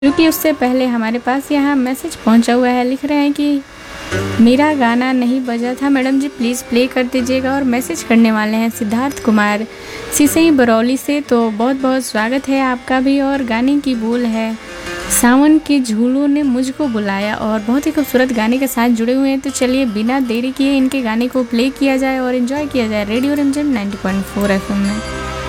क्योंकि उससे पहले हमारे पास यहाँ मैसेज पहुँचा हुआ है। लिख रहे हैं कि मेरा गाना नहीं बजा था मैडम जी, प्लीज़ प्ले कर दीजिएगा। और मैसेज करने वाले हैं सिद्धार्थ कुमार सिसई बरौली से। तो बहुत बहुत स्वागत है आपका भी। और गाने की बोल है सावन के झूलों ने मुझको बुलाया। और बहुत ही खूबसूरत गाने के साथ जुड़े हुए हैं। तो चलिए बिना देरी किए इनके गाने को प्ले किया जाए और एंजॉय किया जाए रेडियो रिमझिम 90.4 FM में।